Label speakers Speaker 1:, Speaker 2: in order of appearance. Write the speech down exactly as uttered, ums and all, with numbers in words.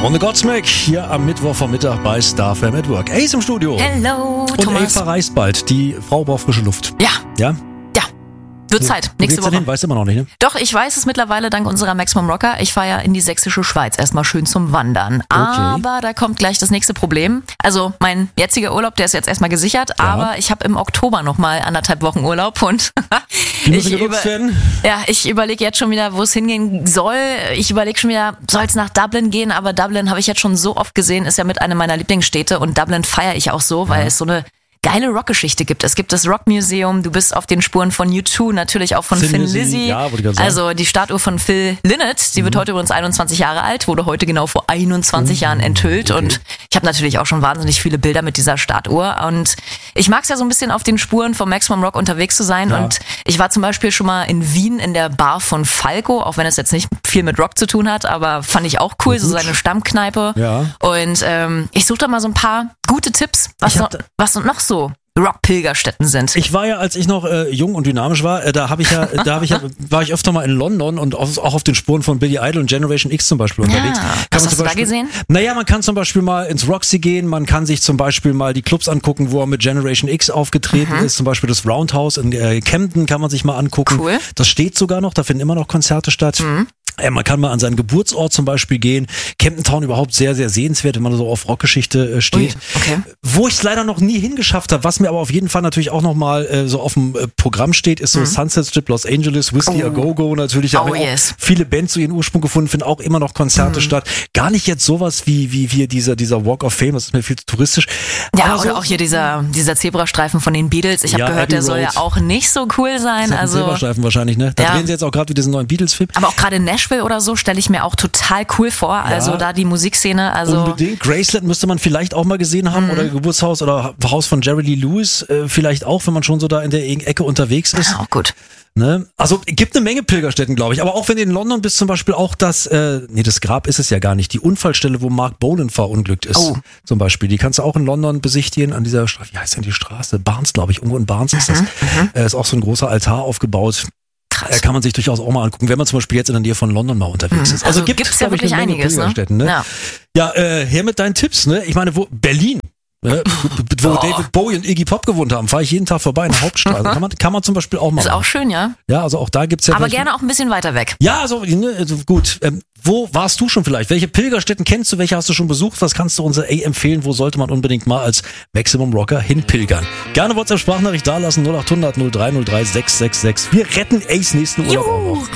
Speaker 1: Und The Godsmack hier am Mittwochvormittag bei Star F M at Work. Ace im Studio.
Speaker 2: Hello,
Speaker 1: Und
Speaker 2: Thomas.
Speaker 1: Eva reist bald. Die Frau braucht frische Luft.
Speaker 2: Ja,
Speaker 1: Ja?
Speaker 2: ja. Wird Zeit.
Speaker 1: Wo
Speaker 2: Nächste
Speaker 1: geht's denn
Speaker 2: Woche.
Speaker 1: hin? Weißt du immer noch nicht, ne?
Speaker 2: Doch, ich weiß es mittlerweile dank unserer Maximum Rocker. Ich fahre ja in die sächsische Schweiz. Erstmal schön zum Wandern. Aber da kommt gleich das nächste Problem. Also mein jetziger Urlaub, der ist jetzt erstmal gesichert.
Speaker 1: Ja.
Speaker 2: Aber ich habe im Oktober nochmal anderthalb Wochen Urlaub. Und
Speaker 1: Die müssen
Speaker 2: ich,
Speaker 1: genutzt
Speaker 2: über,
Speaker 1: werden.
Speaker 2: ja, ich überlege jetzt schon wieder, wo es hingehen soll. Ich überlege schon wieder, soll es nach Dublin gehen? Aber Dublin habe ich jetzt schon so oft gesehen, ist ja mit einer meiner Lieblingsstädte. Und Dublin feiere ich auch so, weil
Speaker 1: Ja.
Speaker 2: es so eine geile Rockgeschichte gibt. Es gibt das Rockmuseum, du bist auf den Spuren von U zwei, natürlich auch von
Speaker 1: Thin
Speaker 2: Thin
Speaker 1: Lizzy,
Speaker 2: Lizzy.
Speaker 1: ja, wollte ich gerade sagen.
Speaker 2: Also die Statue von Phil Lynott, die wird heute übrigens einundzwanzig Jahre alt, wurde heute genau vor einundzwanzig Jahren enthüllt.
Speaker 1: okay.
Speaker 2: Und ich habe natürlich auch schon wahnsinnig viele Bilder mit dieser Statue. Und ich mag es ja so ein bisschen auf den Spuren vom Maximum Rock unterwegs zu sein.
Speaker 1: Ja.
Speaker 2: Und ich war zum Beispiel schon mal in Wien in der Bar von Falco, auch wenn es jetzt nicht viel mit Rock zu tun hat, aber fand ich auch cool, so seine Stammkneipe.
Speaker 1: Ja.
Speaker 2: Und ähm, ich suche da mal so ein paar gute Tipps, was,
Speaker 1: Ich
Speaker 2: noch,
Speaker 1: hab da-
Speaker 2: was noch so Rock-Pilgerstätten sind.
Speaker 1: Ich war ja, als ich noch äh, jung und dynamisch war, äh, da habe ich ja, da habe ich ja, war ich öfter mal in London und auf, auch auf den Spuren von Billy Idol und Generation X zum Beispiel unterwegs.
Speaker 2: Ja.
Speaker 1: Kann
Speaker 2: Was
Speaker 1: man
Speaker 2: hast
Speaker 1: zum
Speaker 2: du da
Speaker 1: Beispiel,
Speaker 2: gesehen?
Speaker 1: Naja, man kann zum Beispiel mal ins Roxy gehen, man kann sich zum Beispiel mal die Clubs angucken, wo er mit Generation X aufgetreten
Speaker 2: Mhm.
Speaker 1: ist, zum Beispiel das Roundhouse in äh, Camden kann man sich mal angucken.
Speaker 2: Cool.
Speaker 1: Das steht sogar noch, da finden immer noch Konzerte statt.
Speaker 2: Mhm.
Speaker 1: Äh, Man kann mal an seinen Geburtsort zum Beispiel gehen. Camden Town überhaupt sehr, sehr sehenswert, wenn man so auf Rockgeschichte äh, steht.
Speaker 2: Ui, okay.
Speaker 1: Wo ich es leider noch nie hingeschafft habe, was mir aber auf jeden Fall natürlich auch nochmal äh, so auf dem äh, Programm steht, ist so Sunset Strip Los Angeles, Whiskey
Speaker 2: Oh.
Speaker 1: A Go Go natürlich. Da
Speaker 2: Oh,
Speaker 1: haben auch
Speaker 2: yes.
Speaker 1: viele Bands so ihren Ursprung gefunden, finden auch immer noch Konzerte statt. Gar nicht jetzt sowas wie wie wie dieser dieser Walk of Fame, das ist mir viel zu touristisch.
Speaker 2: Ja,
Speaker 1: Aber
Speaker 2: oder
Speaker 1: so,
Speaker 2: auch hier dieser, dieser Zebrastreifen von den Beatles. Ich habe
Speaker 1: Ja,
Speaker 2: gehört,
Speaker 1: Abbey
Speaker 2: der soll ja
Speaker 1: Road.
Speaker 2: auch nicht so cool sein.
Speaker 1: das hat einen
Speaker 2: Also,
Speaker 1: Silberstreifen wahrscheinlich, ne? Da
Speaker 2: Ja.
Speaker 1: drehen sie jetzt auch gerade wieder diesen neuen Beatles-Film.
Speaker 2: aber auch gerade Nashville oder so stelle ich mir auch total cool vor. Also da die Musikszene. Also
Speaker 1: Unbedingt. Graceland müsste man vielleicht auch mal gesehen haben oder Geburtshaus oder Haus von Jerry Lee Lewis äh, vielleicht auch, wenn man schon so da in der Ecke unterwegs ist.
Speaker 2: ja, auch gut.
Speaker 1: Ne? Also gibt eine Menge Pilgerstätten, glaube ich. Aber auch wenn du in London bist, zum Beispiel auch das, äh, nee, das Grab ist es ja gar nicht, die Unfallstelle, wo Mark Bolan verunglückt ist,
Speaker 2: Oh.
Speaker 1: zum Beispiel. Die kannst du auch in London besichtigen, an dieser Straße, wie heißt denn die Straße? Barnes, glaube ich, irgendwo in Barnes ist das. Äh, ist auch so ein großer Altar aufgebaut. Äh, kann man sich durchaus auch mal angucken, wenn man zum Beispiel jetzt in der Nähe von London mal unterwegs ist.
Speaker 2: Also
Speaker 1: gibt
Speaker 2: gibt's ja
Speaker 1: glaub ich,
Speaker 2: wirklich
Speaker 1: eine Menge
Speaker 2: einiges, ne?
Speaker 1: Pilgerstätten, ne?
Speaker 2: Ja.
Speaker 1: Ja, äh, her mit deinen Tipps, ne? Ich meine, wo Berlin, ne? wo David Bowie und Iggy Pop gewohnt haben, fahre ich jeden Tag vorbei in der Hauptstraße. Kann man, kann man zum Beispiel auch mal.
Speaker 2: Ist
Speaker 1: machen.
Speaker 2: auch schön, ja.
Speaker 1: Ja, also auch da gibt's ja.
Speaker 2: Aber
Speaker 1: welche-
Speaker 2: gerne auch ein bisschen weiter weg.
Speaker 1: Ja, also, ne, also gut. Ähm, wo warst du schon vielleicht? Welche Pilgerstätten kennst du? Welche hast du schon besucht? Was kannst du uns ey, empfehlen? Wo sollte man unbedingt mal als Maximum Rocker hinpilgern? Gerne WhatsApp-Sprachnachricht dalassen null acht hundert null drei null drei sechs sechs sechs. Wir retten Ace nächsten Urlaub auch noch.